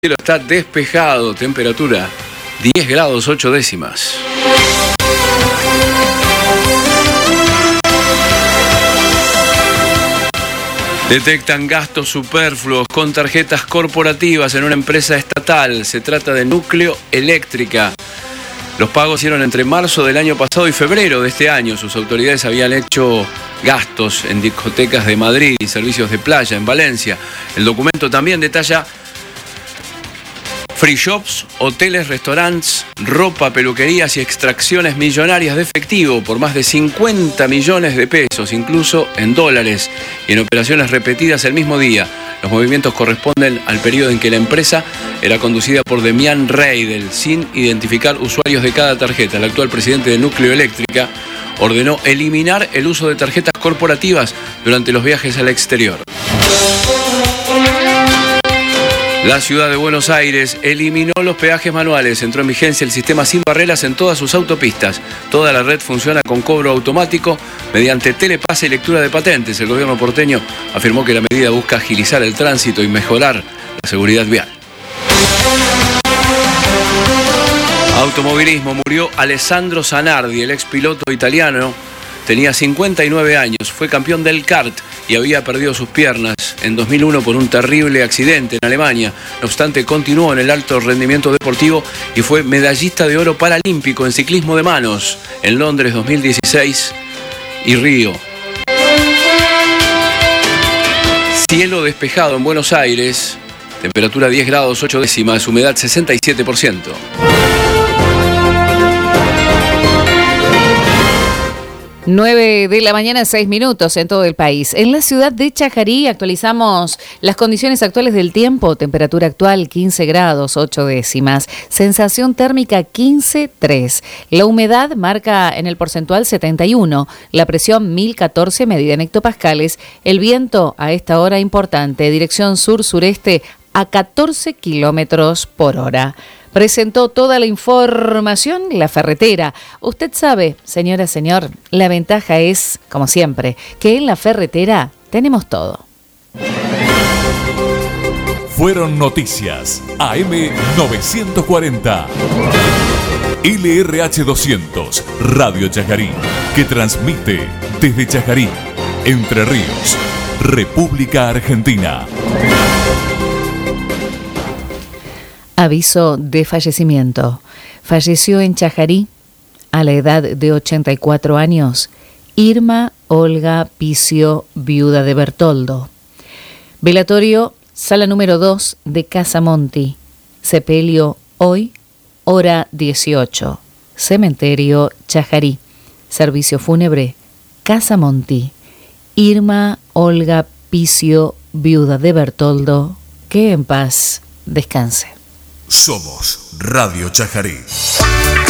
cielo está despejado, temperatura 10 grados 8 décimas. Detectan gastos superfluos con tarjetas corporativas en una empresa estatal. Se trata de Núcleo Eléctrica. Los pagos hicieron entre marzo del año pasado y febrero de este año. Sus autoridades habían hecho gastos en discotecas de Madrid y servicios de playa en Valencia. El documento también detalla free shops, hoteles, restaurantes, ropa, peluquerías y extracciones millonarias de efectivo por más de 50 millones de pesos, incluso en dólares, y en operaciones repetidas el mismo día. Los movimientos corresponden al periodo en que la empresa era conducida por Demián Reidel, sin identificar usuarios de cada tarjeta. El actual presidente de Núcleo Eléctrica ordenó eliminar el uso de tarjetas corporativas durante los viajes al exterior. La ciudad de Buenos Aires eliminó los peajes manuales. Entró en vigencia el sistema sin barreras en todas sus autopistas. Toda la red funciona con cobro automático mediante telepase y lectura de patentes. El gobierno porteño afirmó que la medida busca agilizar el tránsito y mejorar la seguridad vial. Automovilismo. Murió Alessandro Zanardi, el expiloto italiano. Tenía 59 años, fue campeón del kart y había perdido sus piernas en 2001 por un terrible accidente en Alemania. No obstante, continuó en el alto rendimiento deportivo y fue medallista de oro paralímpico en ciclismo de manos en Londres 2016 y Río. Cielo despejado en Buenos Aires, temperatura 10 grados 8 décimas, humedad 67%. 9 de la mañana, 6 minutos en todo el país. En la ciudad de Chajarí actualizamos las condiciones actuales del tiempo. Temperatura actual 15 grados 8 décimas. Sensación térmica 15,3. La humedad marca en el porcentual 71. La presión 1014 medida en hectopascales. El viento a esta hora importante. Dirección sur-sureste a 14 kilómetros por hora. Presentó toda la información La Ferretera. Usted sabe, señora, señor, la ventaja es, como siempre, que en La Ferretera tenemos todo. Fueron noticias AM 940. LRH 200, Radio Chajarí, que transmite desde Chajarí, Entre Ríos, República Argentina. Aviso de fallecimiento. Falleció en Chajarí, a la edad de 84 años, Irma Olga Picio, viuda de Bertoldo. Velatorio, sala número 2 de Casa Monti. Sepelio hoy, hora 18. Cementerio Chajarí. Servicio fúnebre, Casa Monti. Irma Olga Picio, viuda de Bertoldo, que en paz descanse. Somos Radio Chajarí.